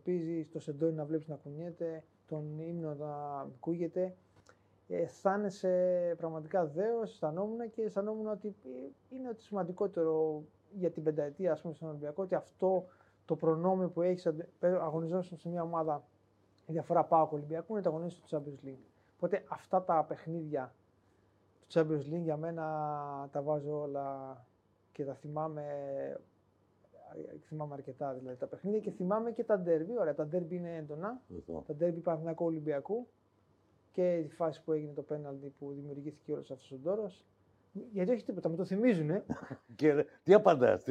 αντιμετωπίζει, το σεντόνι να βλέπεις να κουνιέται, τον ύμνο να ακούγεται. Αισθάνεσαι πραγματικά δέος, αισθανόμουν ότι είναι το σημαντικότερο για την πενταετία, ας πούμε, στον Ολυμπιακό, ότι αυτό το προνόμιο που έχεις αγωνιζόσουν σε μια ομάδα η διαφορά ΠΑΟΚ Ολυμπιακού είναι το αγωνίζεις στο Champions League. Οπότε αυτά τα παιχνίδια του Champions League για μένα τα βάζω όλα και τα θυμάμαι αρκετά δηλαδή τα παιχνίδια και θυμάμαι και τα ντέρμπι. Ωραία, τα ντέρμπι είναι έντονα. Τα ντέρμπι Παναθηναϊκού Ολυμπιακού και η φάση που έγινε το πέναλτι που δημιουργήθηκε όλος αυτός ο ντόρος. Γιατί όχι τίποτα, με το θυμίζουνε. Και τι απαντάς,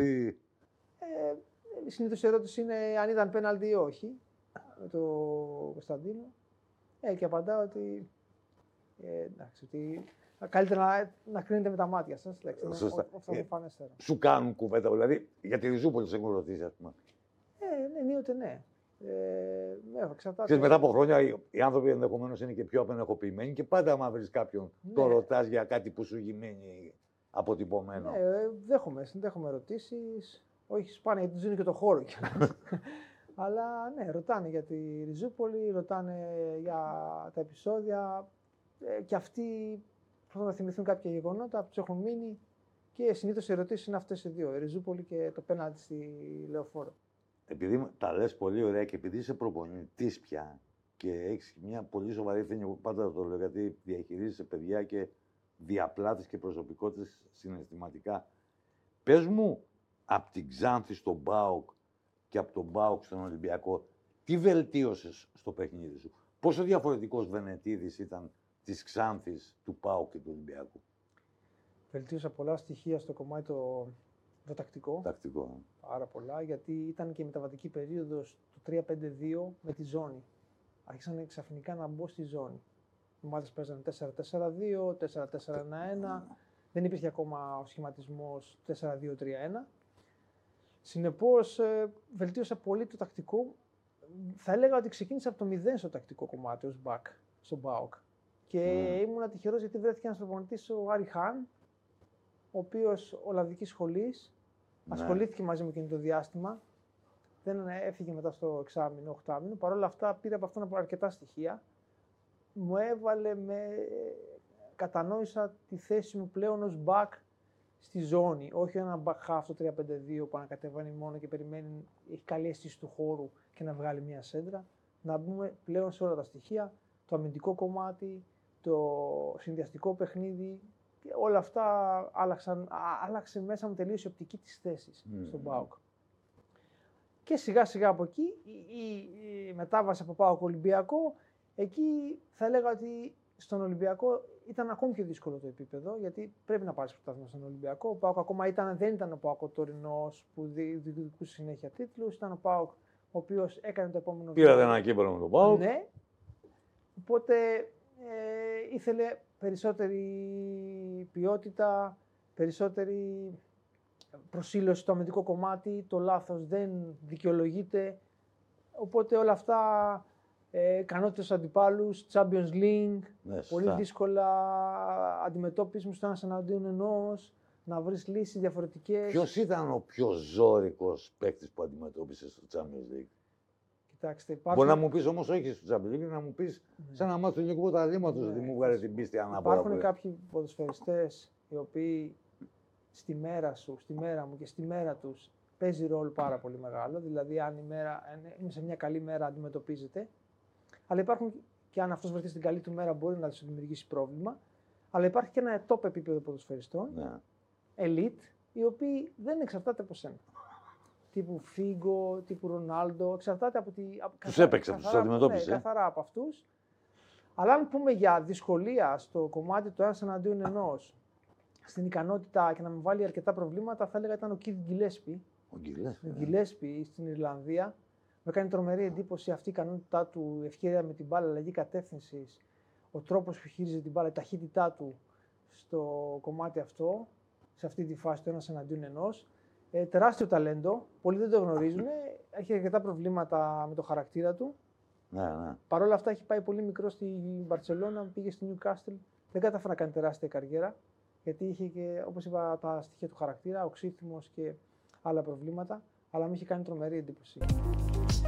Συνήθως η ερώτηση είναι αν ήταν πέναλτι ή όχι, με το Κωνσταντίνο. Και απαντάω ότι, εντάξει, ότι καλύτερα να κρίνετε με τα μάτια σας. Αυτό είναι φανέστερο. Σου κάνουν κουβέντα, δηλαδή, για τη Ριζούπολη σε έχουν ρωτήσει, ας πούμε. Ναι, ενίοτε ναι. Και μετά από χρόνια οι άνθρωποι ενδεχομένως είναι και πιο απενεχοποιημένοι και πάντα, άμα βρεις κάποιον, το ρωτάς για κάτι που σου γίνει αποτυπωμένο. Ναι, δέχομαι ερωτήσεις. Όχι σπάνια, γιατί ζουν και το χώρο. Αλλά ναι, ρωτάνε για τη Ριζούπολη, ριζούπολη, για τα επεισόδια. Και αυτοί προσπαθούν να θυμηθούν κάποια γεγονότα που τους έχουν μείνει. Και συνήθως οι ερωτήσεις είναι αυτές οι δύο, η Ριζούπολη και το πέναλτι στη Λεωφόρο. Επειδή τα λες πολύ ωραία και επειδή είσαι προπονητής πια και έχεις μια πολύ σοβαρή ευθύνη, εγώ πάντα το λέω, γιατί διαχειρίζεσαι παιδιά και διαπλάτες και προσωπικότητες συναισθηματικά. Πες μου, από την Ξάνθη στον ΠΑΟΚ και από τον ΠΑΟΚ στον Ολυμπιακό, τι βελτίωσες στο παιχνίδι σου? Πόσο διαφορετικός Βενετίδης ήταν της Ξάνθης, του ΠΑΟΚ και του Ολυμπιακού? Βελτίωσα πολλά στοιχεία στο κομμάτι το τακτικό. Τακτικό. Πάρα πολλά, γιατί ήταν και η μεταβατική περίοδος του 3-5-2 με τη ζώνη. Άρχισαν ξαφνικά να μπω στη ζώνη. Οι ομάδες παίζανε 4-4-2, 4-4-1-1. Δεν υπήρχε ακόμα ο σχηματισμός 4-2-3-1. Συνεπώς, βελτίωσα πολύ το τακτικό. Θα έλεγα ότι ξεκίνησα από το 0 στο τακτικό κομμάτι ως back, στον ΠΑΟΚ. Και ήμουν τυχερός γιατί βρέθηκε ένας προπονητής, ο Άρη Χάν, ο οποίος Ολλανδικής σχολής, ασχολήθηκε μαζί μου εκείνο το διάστημα. Δεν έφυγε μετά στο εξάμηνο, οχτάμηνο. Παρ' όλα αυτά πήρε από αυτόν αρκετά στοιχεία. Μου έβαλε, κατανόησα τη θέση μου πλέον ως back στη ζώνη. Όχι ένα back half το 3-5-2 που ανακατεβαίνει μόνο και περιμένει, έχει καλή αίσθηση του χώρου και να βγάλει μια σέντρα. Να μπούμε πλέον σε όλα τα στοιχεία. Το αμυντικό κομμάτι, το συνδυαστικό παιχνίδι. Και όλα αυτά άλλαξε μέσα μου τελείως η οπτική της θέσης στον ΠΑΟΚ. Και σιγά σιγά από εκεί η μετάβαση από ΠΑΟΚ Ολυμπιακό, εκεί θα έλεγα ότι στον Ολυμπιακό ήταν ακόμη πιο δύσκολο το επίπεδο, γιατί πρέπει να πάρεις πρωτάθλημα στον Ολυμπιακό. Ο ΠΑΟΚ ακόμα δεν ήταν ο ΠΑΟΚ ο τωρινός που διεκδικούσε συνέχεια τίτλους, ήταν ο ΠΑΟΚ ο οποίος έκανε το επόμενο βήμα. Πήρατε ένα κύπελλο με τον ΠΑΟΚ. Ναι. Οπότε ήθελε περισσότερη ποιότητα, περισσότερη προσήλωση στο αμυντικό κομμάτι, το λάθος δεν δικαιολογείται. Οπότε όλα αυτά, ικανότητες στους αντιπάλους, Champions League, πολύ δύσκολα αντιμετώπιση στο ένας εναντίον ενός, να βρεις λύσεις διαφορετικές. Ποιος ήταν ο πιο ζώρικος παίκτης που αντιμετώπισες στο Champions League? Κοιτάξτε, μπορεί να μου πεις όμως όχι στο Champions League, να μου πεις σε ένα μάτι του Εθνικού Πρωταθλήματος ότι μου βγάλε την πίστη ανάποδα. Υπάρχουν κάποιοι ποδοσφαιριστές οι οποίοι στη μέρα μου και στη μέρα τους παίζει ρόλο πάρα πολύ μεγάλο. Δηλαδή, αν είναι σε μια καλή μέρα, αντιμετωπίζεται. Αλλά υπάρχουν και αν αυτός βρεθεί στην καλή του μέρα, μπορεί να σου δημιουργήσει πρόβλημα. Αλλά υπάρχει και ένα top επίπεδο ποδοσφαιριστών, elite, οι οποίοι δεν εξαρτάται από σένα. Τύπου Φίγκο, τύπου Ρονάλντο, εξαρτάται από τους έπαιξε, τους αντιμετώπισε. Καθαρά από αυτούς. Αλλά αν πούμε για δυσκολία στο κομμάτι του ένας εναντίον ενός, στην ικανότητα και να με βάλει αρκετά προβλήματα, θα έλεγα ήταν ο Keith Gillespie. Ο Gillespie στην Ιρλανδία. Με έκανε τρομερή εντύπωση αυτή η ικανότητά του, η ευκαιρία με την μπάλα, αλλαγή κατεύθυνσης, ο τρόπος που χείριζε την μπάλα, η ταχύτητά του στο κομμάτι αυτό, σε αυτή τη φάση του ένας εναντίον ενός. Τεράστιο ταλέντο, πολλοί δεν το γνωρίζουν, έχει αρκετά προβλήματα με το χαρακτήρα του. Παρ' όλα αυτά έχει πάει πολύ μικρό στη Μπαρτσελώνα, πήγε στη Newcastle, δεν κατάφερε να κάνει τεράστια καριέρα, γιατί είχε και, όπως είπα, τα στοιχεία του χαρακτήρα, οξύθυμος και άλλα προβλήματα, αλλά μου είχε κάνει τρομερή εντύπωση.